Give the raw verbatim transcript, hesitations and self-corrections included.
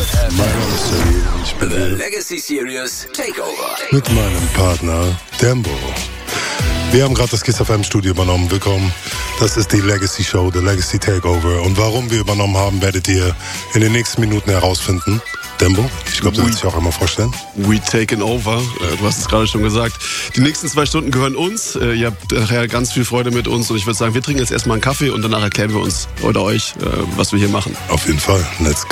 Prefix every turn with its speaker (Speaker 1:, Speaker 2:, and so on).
Speaker 1: Ich bin
Speaker 2: The Legacy Series Takeover.
Speaker 1: mit meinem Partner Dembo. Wir haben gerade das Kiss F M Studio übernommen. Willkommen. Das ist die Legacy Show, The Legacy Takeover. Und warum wir übernommen haben, werdet ihr in den nächsten Minuten herausfinden. Dembo, ich glaube, du willst dich auch einmal vorstellen.
Speaker 3: We taken over. Du hast es gerade schon gesagt. Die nächsten zwei Stunden gehören uns. Ihr habt nachher ganz viel Freude mit uns. Und ich würde sagen, wir trinken jetzt erstmal einen Kaffee und danach erklären wir uns oder euch, was wir hier machen.
Speaker 1: Auf jeden Fall. Let's